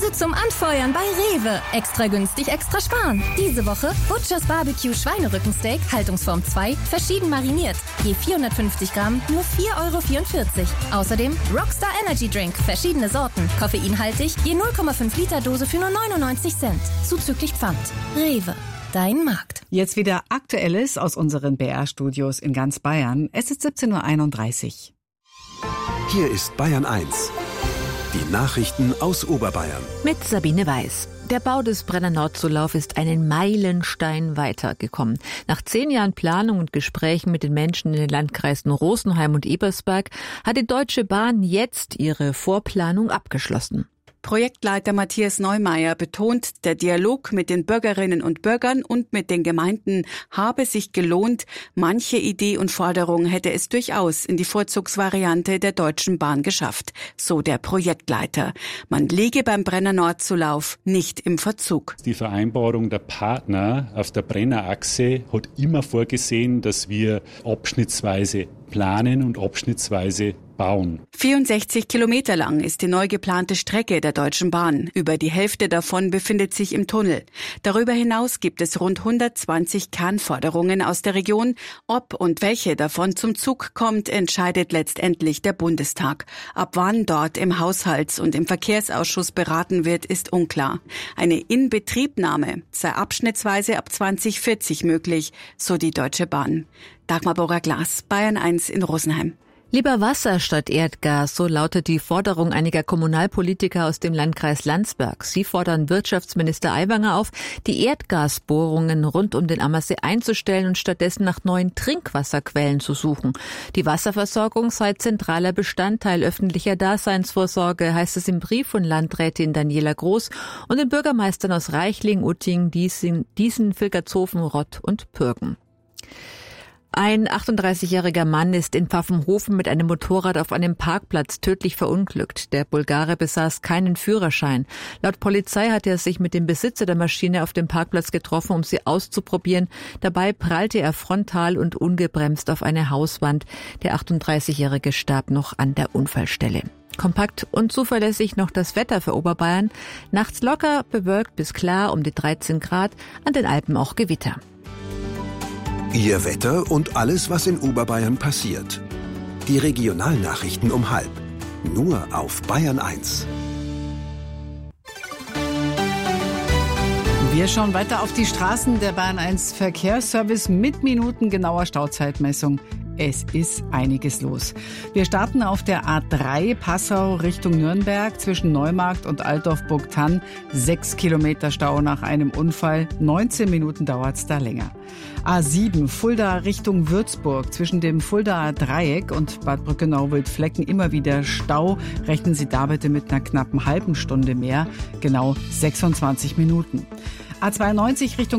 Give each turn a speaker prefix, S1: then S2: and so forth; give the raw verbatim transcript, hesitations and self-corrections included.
S1: Gerade zum Anfeuern bei Rewe. Extra günstig, extra sparen. Diese Woche Butchers Barbecue Schweinerückensteak, Haltungsform zwei, verschieden mariniert. Je vierhundertfünfzig Gramm, nur vier Euro vierundvierzig. Außerdem Rockstar Energy Drink, verschiedene Sorten. Koffeinhaltig, je null Komma fünf Liter Dose für nur neunundneunzig Cent. Zuzüglich Pfand. Rewe. Dein Markt.
S2: Jetzt wieder Aktuelles aus unseren B R-Studios in ganz Bayern. Es ist siebzehn Uhr einunddreißig.
S3: Hier ist Bayern eins. Die Nachrichten aus Oberbayern.
S4: Mit Sabine Weiß. Der Bau des Brenner-Nord-Zulauf ist einen Meilenstein weitergekommen. Nach zehn Jahren Planung und Gesprächen mit den Menschen in den Landkreisen Rosenheim und Ebersberg hat die Deutsche Bahn jetzt ihre Vorplanung abgeschlossen.
S2: Projektleiter Matthias Neumeier betont, der Dialog mit den Bürgerinnen und Bürgern und mit den Gemeinden habe sich gelohnt. Manche Idee und Forderung hätte es durchaus in die Vorzugsvariante der Deutschen Bahn geschafft, so der Projektleiter. Man liege beim Brenner-Nord-Zulauf nicht im Verzug.
S5: Die Vereinbarung der Partner auf der Brennerachse hat immer vorgesehen, dass wir abschnittsweise planen und abschnittsweise bauen.
S2: vierundsechzig Kilometer lang ist die neu geplante Strecke der Deutschen Bahn. Über die Hälfte davon befindet sich im Tunnel. Darüber hinaus gibt es rund hundertzwanzig Kernforderungen aus der Region. Ob und welche davon zum Zug kommt, entscheidet letztendlich der Bundestag. Ab wann dort im Haushalts- und im Verkehrsausschuss beraten wird, ist unklar. Eine Inbetriebnahme sei abschnittsweise ab zwanzig vierzig möglich, so die Deutsche Bahn. Dagmar Borger-Glas, Bayern eins in Rosenheim.
S4: Lieber Wasser statt Erdgas, so lautet die Forderung einiger Kommunalpolitiker aus dem Landkreis Landsberg. Sie fordern Wirtschaftsminister Aiwanger auf, die Erdgasbohrungen rund um den Ammersee einzustellen und stattdessen nach neuen Trinkwasserquellen zu suchen. Die Wasserversorgung sei zentraler Bestandteil öffentlicher Daseinsvorsorge, heißt es im Brief von Landrätin Daniela Groß und den Bürgermeistern aus Reichling, Utting, Diesen, Diesen, Vilkertshofen, Rott und Pürgen. Ein achtunddreißigjähriger Mann ist in Pfaffenhofen mit einem Motorrad auf einem Parkplatz tödlich verunglückt. Der Bulgare besaß keinen Führerschein. Laut Polizei hat er sich mit dem Besitzer der Maschine auf dem Parkplatz getroffen, um sie auszuprobieren. Dabei prallte er frontal und ungebremst auf eine Hauswand. Der achtunddreißigjährige starb noch an der Unfallstelle. Kompakt und zuverlässig noch das Wetter für Oberbayern. Nachts locker, bewölkt bis klar um die dreizehn Grad, an den Alpen auch Gewitter.
S3: Ihr Wetter und alles, was in Oberbayern passiert. Die Regionalnachrichten um halb. Nur auf Bayern eins.
S2: Wir schauen weiter auf die Straßen. Der Bayern eins Verkehrsservice mit minutengenauer Stauzeitmessung. Es ist einiges los. Wir starten auf der A drei Passau Richtung Nürnberg zwischen Neumarkt und Altdorf-Burgthann. Sechs Kilometer Stau nach einem Unfall. neunzehn Minuten dauert's da länger. A sieben Fulda Richtung Würzburg zwischen dem Fuldaer Dreieck und Bad Brückenau-Wildflecken immer wieder Stau. Rechnen Sie da bitte mit einer knappen halben Stunde mehr. Genau sechsundzwanzig Minuten. A zweiundneunzig Richtung